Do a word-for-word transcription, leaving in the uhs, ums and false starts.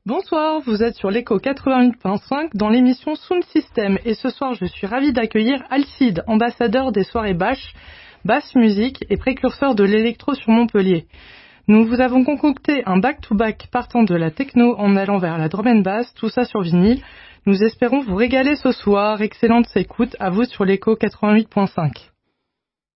Bonsoir, vous êtes sur l'écho quatre-vingt-huit point cinq dans l'émission Sound System et ce soir je suis ravie d'accueillir Alcide, ambassadeur des soirées Bâche, basse musique et précurseur de l'électro sur Montpellier. Nous vous avons concocté un back-to-back partant de la techno en allant vers la drum and bass, tout ça sur vinyle. Nous espérons vous régaler ce soir, excellente écoute à vous sur l'écho quatre-vingt-huit point cinq.